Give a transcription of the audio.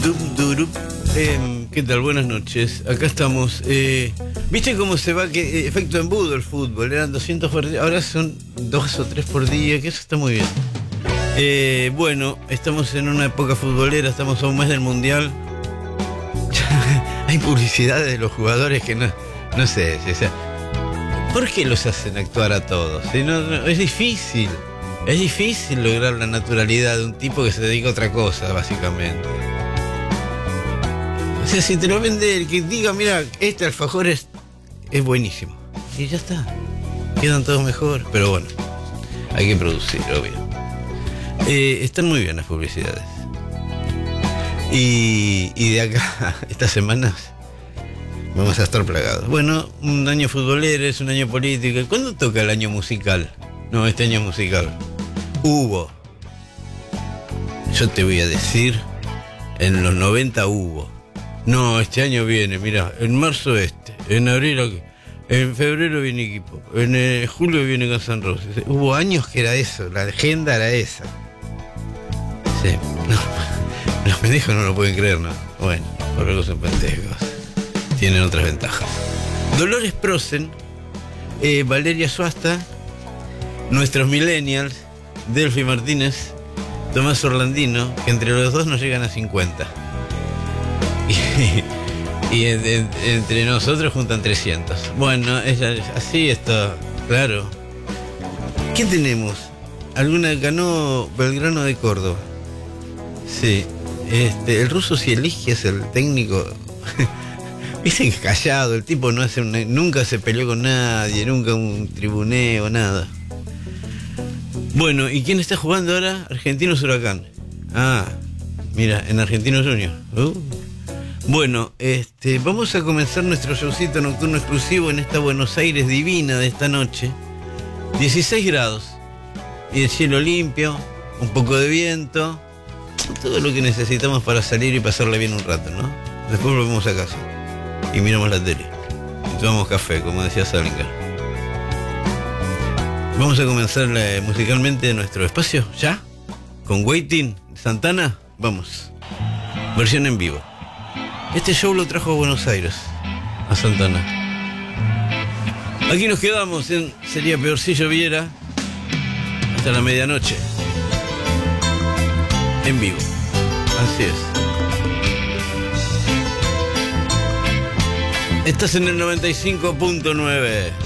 ¿Qué tal? Buenas noches. Acá estamos. ¿Viste cómo se va? Que efecto embudo el fútbol. Eran 200 por día. Ahora son 2 o 3 por día. Que eso está muy bien. Bueno, estamos en una época futbolera. Estamos a un mes del mundial. Hay publicidades de los jugadores que no sé. O sea, ¿por qué los hacen actuar a todos? Es difícil. Es difícil lograr la naturalidad de un tipo que se dedica a otra cosa, básicamente. O sea, si te lo vende el que diga, mira, este alfajor es buenísimo. Y ya está. Quedan todos mejor. Pero bueno, hay que producir, obvio. Están muy bien las publicidades. Y de acá, estas semanas, vamos a estar plagados. Bueno, un año futbolero, es un año político. ¿Cuándo toca el año musical? No, este año musical. Hubo. Yo te voy a decir, en los 90 hubo. No, este año viene, mira, en marzo en abril, en febrero viene Equipo, en julio viene Guns N' Roses. Hubo años que era eso, la agenda era esa. Sí, no, los pendejos no lo pueden creer, ¿no? Bueno, por algo son pendejos. Tienen otras ventajas. Dolores Prosen, Valeria Suasta, nuestros millennials, Delphi Martínez, Tomás Orlandino, que entre los dos nos llegan a 50. Y entre nosotros juntan 300. Bueno, así está, claro. ¿Qué tenemos? ¿Alguna ganó Belgrano de Córdoba? Sí. El ruso Zielinski es el técnico. Dicen que callado, el tipo no hace nunca se peleó con nadie, nunca un tribuneo, nada. Bueno, ¿y quién está jugando ahora? Argentinos Huracán. Ah, mira, en Argentinos Juniors. Bueno, vamos a comenzar nuestro showcito nocturno exclusivo en esta Buenos Aires divina de esta noche. 16 grados. Y el cielo limpio, un poco de viento. Todo lo que necesitamos para salir y pasarle bien un rato, ¿no? Después volvemos a casa y miramos la tele. Y tomamos café, como decía Salinger. Vamos a comenzar musicalmente nuestro espacio, ¿ya? Con Waiting, Santana, vamos. Versión en vivo. Este show lo trajo a Buenos Aires, a Santana. Aquí nos quedamos en Sería Peor si Lloviera hasta la medianoche. En vivo. Así es. Estás en el 95.9.